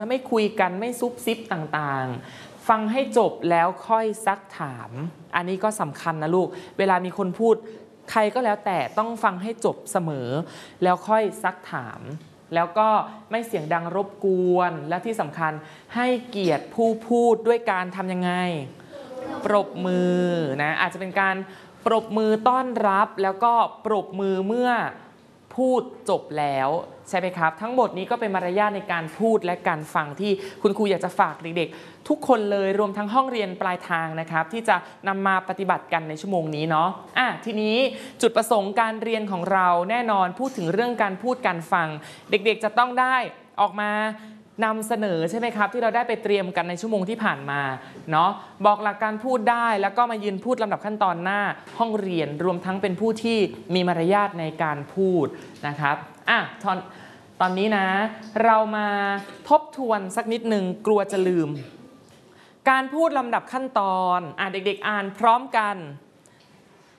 ไม่คุยกันไม่ซุบซิบต่างๆฟังให้จบแล้วค่อยซักถามอันนี้ก็สำคัญนะลูกเวลามีคนพูดใครก็แล้วแต่ต้องฟังให้จบเสมอแล้วค่อยซักถามแล้วก็ไม่เสียงดังรบกวนและที่สำคัญให้เกียรติผู้พูดด้วยการทำยังไงปรบมือนะอาจจะเป็นการปรบมือต้อนรับแล้วก็ปรบมือเมื่อพูดจบแล้วใช่ไหมครับทั้งหมดนี้ก็เป็นมารยาทในการพูดและการฟังที่คุณครูอยากจะฝากเด็กๆทุกคนเลยรวมทั้งห้องเรียนปลายทางนะครับที่จะนำมาปฏิบัติกันในชั่วโมงนี้เนาะทีนี้จุดประสงค์การเรียนของเราแน่นอนพูดถึงเรื่องการพูดการฟังเด็กๆจะต้องได้ออกมานำเสนอใช่ไหมครับที่เราได้ไปเตรียมกันในชั่วโมงที่ผ่านมาเนาะบอกหลักการพูดได้แล้วก็มายืนพูดลำดับขั้นตอนหน้าห้องเรียนรวมทั้งเป็นผู้ที่มีมารยาทในการพูดนะครับตอนนี้นะเรามาทบทวนสักนิดหนึ่งกลัวจะลืมการพูดลำดับขั้นตอนเด็กๆอ่านพร้อมกัน